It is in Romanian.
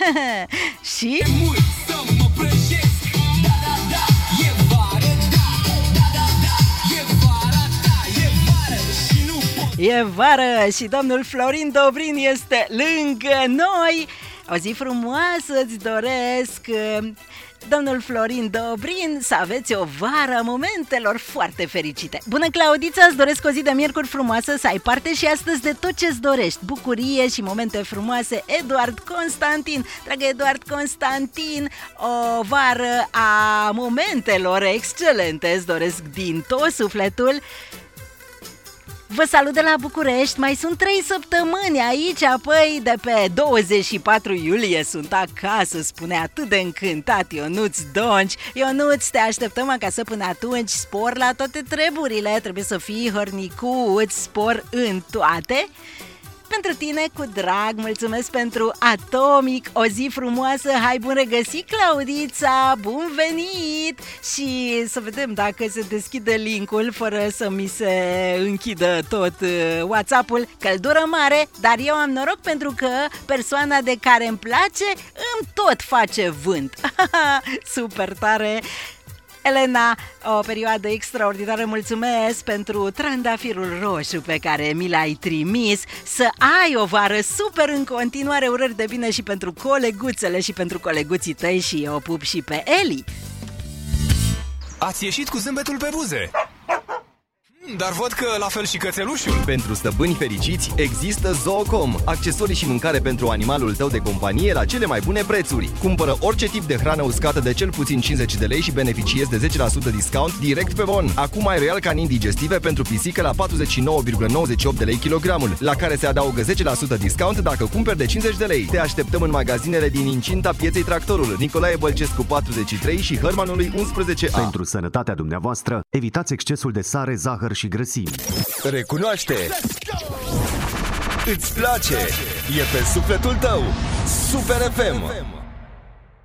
Și? E vară și domnul Florin Dobrin este lângă noi. O zi frumoasă îți doresc, domnul Florin Dobrin, să aveți o vară a momentelor foarte fericite. Bună, Claudița, îți doresc o zi de miercuri frumoasă, să ai parte și astăzi de tot ce-ți dorești. Bucurie și momente frumoase. Eduard Constantin, dragă Eduard Constantin, o vară a momentelor excelente îți doresc din tot sufletul. Vă salut de la București, mai sunt 3 săptămâni aici, apoi de pe 24 iulie sunt acasă, spune atât de încântat Ionuț Donci. Ionuț, te așteptăm acasă până atunci, spor la toate treburile, trebuie să fii hărnicuț, spor în toate. Pentru tine, cu drag, mulțumesc pentru Atomic, o zi frumoasă, hai bun regăsit, Claudița, bun venit! Și să vedem dacă se deschide linkul fără să mi se închidă tot WhatsApp-ul, căldură mare, dar eu am noroc pentru că persoana de care îmi place îmi tot face vânt. Super tare! Elena, o perioadă extraordinară, mulțumesc pentru trandafirul roșu pe care mi l-ai trimis. Să ai o vară super în continuare, urări de bine și pentru coleguțele și pentru coleguții tăi și o pup și pe Eli. Ați ieșit cu zâmbetul pe buze. Dar văd că la fel și cățelușul. Pentru stăpâni fericiți există Zoocom, accesorii și mâncare pentru animalul tău de companie la cele mai bune prețuri. Cumpără orice tip de hrană uscată de cel puțin 50 de lei și beneficiezi de 10% discount direct pe bon. Acum ai Royal Canin digestive pentru pisică la 49,98 de lei kilogramul, la care se adaugă 10% discount dacă cumperi de 50 de lei. Te așteptăm în magazinele din incinta Pieței Tractorul, Nicolae Bălcescu 43 și Hărmanului 11A. Pentru sănătatea dumneavoastră, evitați excesul de sare, zahăr și grăsimi. Recunoaște! Îți place! E pe sufletul tău! Super FM!